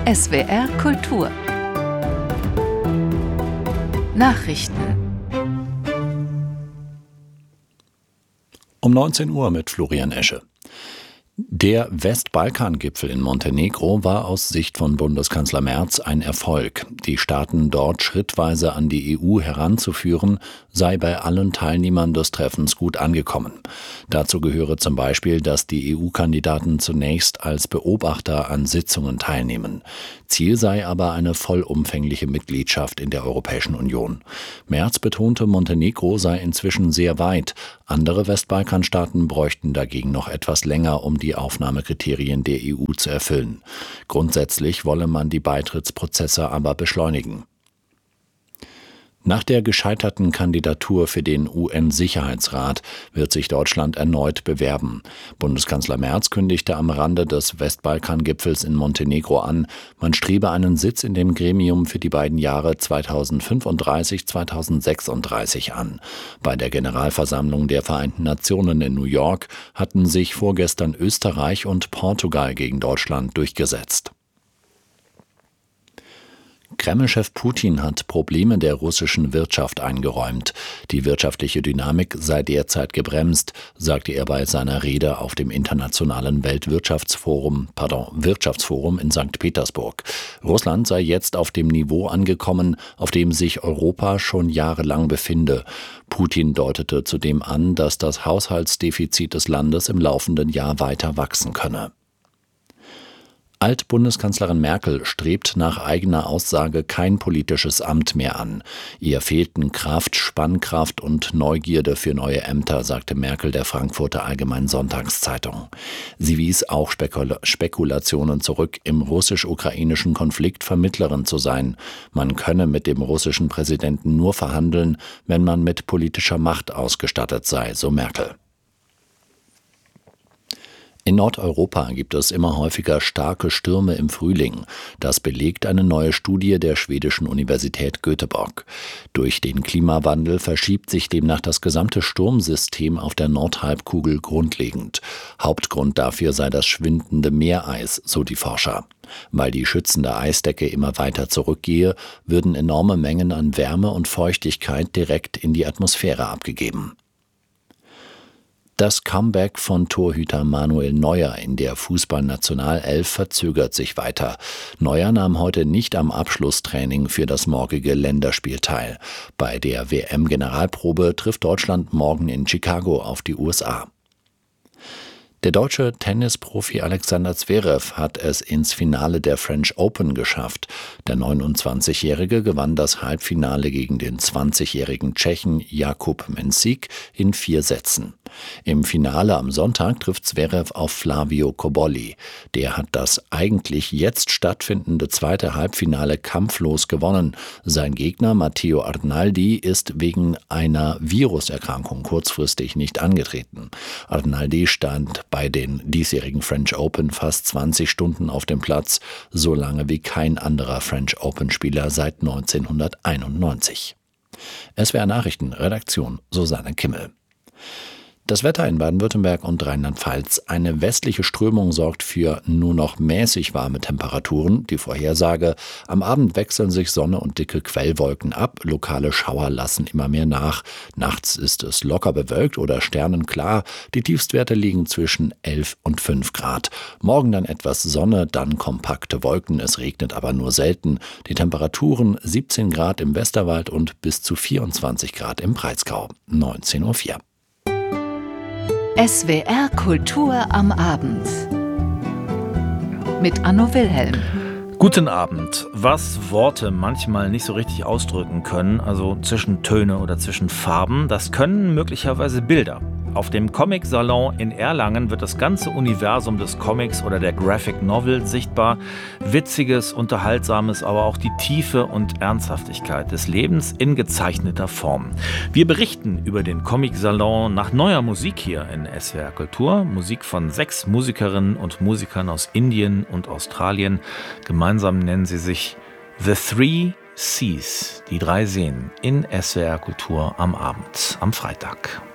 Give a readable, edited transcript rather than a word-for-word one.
SWR Kultur Nachrichten Um 19 Uhr mit Florian Esche. Der Westbalkan-Gipfel in Montenegro war aus Sicht von Bundeskanzler Merz ein Erfolg. Die Staaten dort schrittweise an die EU heranzuführen, sei bei allen Teilnehmern des Treffens gut angekommen. Dazu gehöre zum Beispiel, dass die EU-Kandidaten zunächst als Beobachter an Sitzungen teilnehmen. Ziel sei aber eine vollumfängliche Mitgliedschaft in der Europäischen Union. Merz betonte, Montenegro sei inzwischen sehr weit. Andere Westbalkanstaaten bräuchten dagegen noch etwas länger, um die Aufnahmekriterien der EU zu erfüllen. Grundsätzlich wolle man die Beitrittsprozesse aber beschleunigen. Nach der gescheiterten Kandidatur für den UN-Sicherheitsrat wird sich Deutschland erneut bewerben. Bundeskanzler Merz kündigte am Rande des Westbalkan-Gipfels in Montenegro an, man strebe einen Sitz in dem Gremium für die beiden Jahre 2035-2036 an. Bei der Generalversammlung der Vereinten Nationen in New York hatten sich vorgestern Österreich und Portugal gegen Deutschland durchgesetzt. Kreml-Chef Putin hat Probleme der russischen Wirtschaft eingeräumt. Die wirtschaftliche Dynamik sei derzeit gebremst, sagte er bei seiner Rede auf dem internationalen Wirtschaftsforum in St. Petersburg. Russland sei jetzt auf dem Niveau angekommen, auf dem sich Europa schon jahrelang befinde. Putin deutete zudem an, dass das Haushaltsdefizit des Landes im laufenden Jahr weiter wachsen könne. Altbundeskanzlerin Merkel strebt nach eigener Aussage kein politisches Amt mehr an. Ihr fehlten Kraft, Spannkraft und Neugierde für neue Ämter, sagte Merkel der Frankfurter Allgemeinen Sonntagszeitung. Sie wies auch Spekulationen zurück, im russisch-ukrainischen Konflikt Vermittlerin zu sein. Man könne mit dem russischen Präsidenten nur verhandeln, wenn man mit politischer Macht ausgestattet sei, so Merkel. In Nordeuropa gibt es immer häufiger starke Stürme im Frühling. Das belegt eine neue Studie der schwedischen Universität Göteborg. Durch den Klimawandel verschiebt sich demnach das gesamte Sturmsystem auf der Nordhalbkugel grundlegend. Hauptgrund dafür sei das schwindende Meereis, so die Forscher. Weil die schützende Eisdecke immer weiter zurückgehe, würden enorme Mengen an Wärme und Feuchtigkeit direkt in die Atmosphäre abgegeben. Das Comeback von Torhüter Manuel Neuer in der Fußballnationalelf verzögert sich weiter. Neuer nahm heute nicht am Abschlusstraining für das morgige Länderspiel teil. Bei der WM-Generalprobe trifft Deutschland morgen in Chicago auf die USA. Der deutsche Tennisprofi Alexander Zverev hat es ins Finale der French Open geschafft. Der 29-Jährige gewann das Halbfinale gegen den 20-jährigen Tschechen Jakub Mensik in 4 Sätzen. Im Finale am Sonntag trifft Zverev auf Flavio Cobolli. Der hat das eigentlich jetzt stattfindende zweite Halbfinale kampflos gewonnen. Sein Gegner Matteo Arnaldi ist wegen einer Viruserkrankung kurzfristig nicht angetreten. Arnaldi stand bei den diesjährigen French Open fast 20 Stunden auf dem Platz, so lange wie kein anderer French Open-Spieler seit 1991. SWR Nachrichten, Redaktion Susanne Kimmel. Das Wetter in Baden-Württemberg und Rheinland-Pfalz. Eine westliche Strömung sorgt für nur noch mäßig warme Temperaturen. Die Vorhersage: Am Abend wechseln sich Sonne und dicke Quellwolken ab. Lokale Schauer lassen immer mehr nach. Nachts ist es locker bewölkt oder sternenklar. Die Tiefstwerte liegen zwischen 11 und 5 Grad. Morgen dann etwas Sonne, dann kompakte Wolken. Es regnet aber nur selten. Die Temperaturen 17 Grad im Westerwald und bis zu 24 Grad im Breisgau. 19:04 Uhr. SWR Kultur am Abend mit Anno Wilhelm. Guten Abend. Was Worte manchmal nicht so richtig ausdrücken können, also Zwischentöne oder Zwischenfarben, das können möglicherweise Bilder. Auf dem Comic-Salon in Erlangen wird das ganze Universum des Comics oder der Graphic Novel sichtbar. Witziges, Unterhaltsames, aber auch die Tiefe und Ernsthaftigkeit des Lebens in gezeichneter Form. Wir berichten über den Comic-Salon nach neuer Musik hier in SWR Kultur. Musik von 6 Musikerinnen und Musikern aus Indien und Australien. Gemeinsam nennen sie sich The Three Seas, die 3 Seen, in SWR Kultur am Abend, am Freitag.